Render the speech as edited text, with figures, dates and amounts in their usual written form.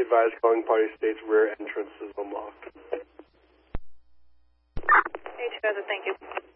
advised calling party states rear entrance is unlocked. H2000, thank you.